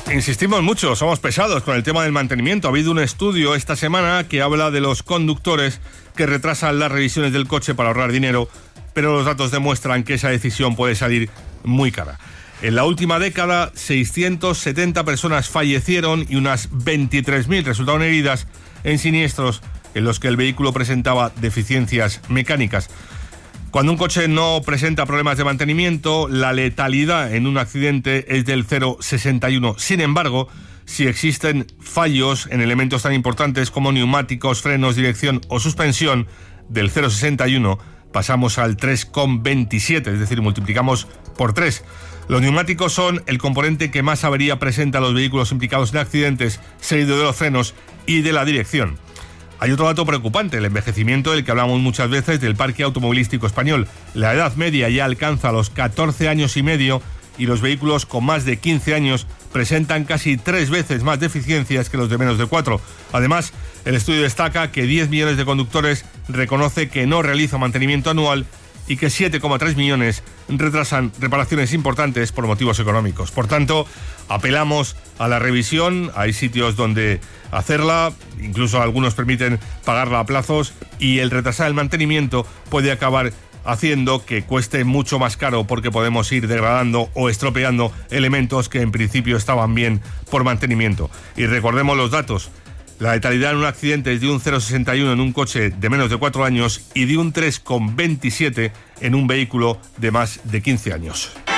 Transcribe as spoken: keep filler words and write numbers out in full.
Insistimos mucho, somos pesados con el tema del mantenimiento. Ha habido un estudio esta semana que habla de los conductores que retrasan las revisiones del coche para ahorrar dinero, pero los datos demuestran que esa decisión puede salir muy cara. En la última década, seiscientas setenta personas fallecieron y unas veintitrés mil resultaron heridas en siniestros en los que el vehículo presentaba deficiencias mecánicas. Cuando un coche no presenta problemas de mantenimiento, la letalidad en un accidente es del cero coma sesenta y uno. Sin embargo, si existen fallos en elementos tan importantes como neumáticos, frenos, dirección o suspensión, del cero coma sesenta y uno pasamos al tres coma veintisiete, es decir, multiplicamos por tres. Los neumáticos son el componente que más avería presenta a los vehículos implicados en accidentes, seguido de los frenos y de la dirección. Hay otro dato preocupante, el envejecimiento del que hablamos muchas veces del parque automovilístico español. La edad media ya alcanza los catorce años y medio y los vehículos con más de quince años presentan casi tres veces más deficiencias que los de menos de cuatro. Además, el estudio destaca que diez millones de conductores reconoce que no realiza mantenimiento anual y que siete coma tres millones retrasan reparaciones importantes por motivos económicos. Por tanto, apelamos a la revisión. Hay sitios donde hacerla, incluso algunos permiten pagarla a plazos, y el retrasar el mantenimiento puede acabar haciendo que cueste mucho más caro porque podemos ir degradando o estropeando elementos que en principio estaban bien por mantenimiento. Y recordemos los datos. La letalidad en un accidente es de un cero coma sesenta y uno en un coche de menos de cuatro años y de un tres coma veintisiete en un vehículo de más de quince años.